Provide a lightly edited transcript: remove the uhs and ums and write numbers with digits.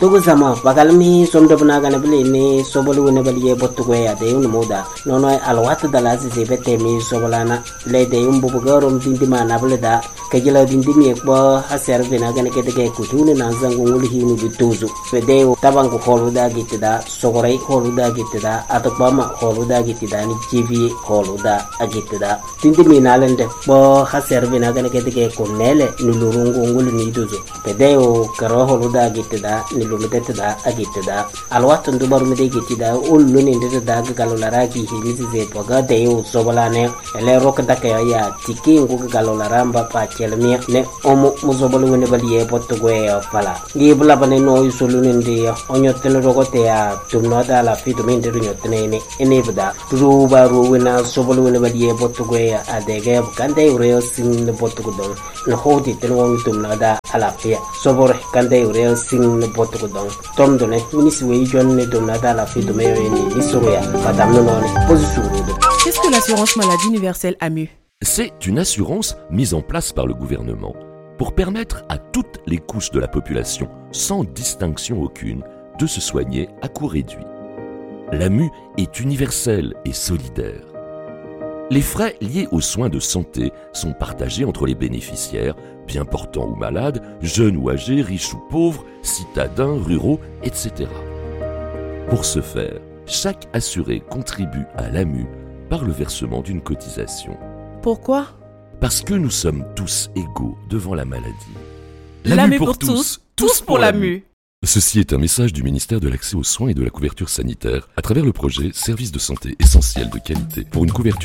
tugu sama bagalmi somdo bana gana bili ni sobolu ne bali ye bottu go ya de un moda nono alwat dala se bete mi sobolana le de un bubu garom dindi mana bele da kejela dindi mi ko haser bina gana ke de ku tuni na zangu ngul hinu bituzu fede tabangu holu da gitida sogorai holu da gitida atokbama holu da gitida ni jivi holu da agitida dindi mi nalende bo haser bina gana ke de ko nele ni lurungu ngul ni duzu fede o karo holu da gitida ni lumete da agitida alwat ndubar mi de gitida ullu ni de da galolara ki himizi ze poga de o sobolane ele rok da ke ya tiki ngu galolara mba pa chelmi ne omo muzobolu ne bali e potto go e pala ngi bula bane no yusulu ndi onyo tene rogote ya tumno da la fitu min de nyotene ne ene bda turu ba ru wena sobolu ne bali e potto go ya adege kande ureo sin ne potto go don no hodi tene won tumno da ala pia sobor kande ureo sin ne potto go don tomdo ne minisi we jonne tumno da la fitu me ni isoya kadamno no ne position. Qu'est-ce que l'assurance maladie universelle AMU? C'est une assurance mise en place par le gouvernement pour permettre à toutes les couches de la population, sans distinction aucune, de se soigner à coût réduit. L'AMU est universelle et solidaire. Les frais liés aux soins de santé sont partagés entre les bénéficiaires, bien portants ou malades, jeunes ou âgés, riches ou pauvres, citadins, ruraux, etc. Pour ce faire, chaque assuré contribue à l'AMU par le versement d'une cotisation. Pourquoi? Parce que nous sommes tous égaux devant la maladie. L'AMU pour tous, tous pour l'AMU. Ceci est un message du ministère de l'Accès aux soins et de la couverture sanitaire à travers le projet Services de santé essentiels de qualité pour une couverture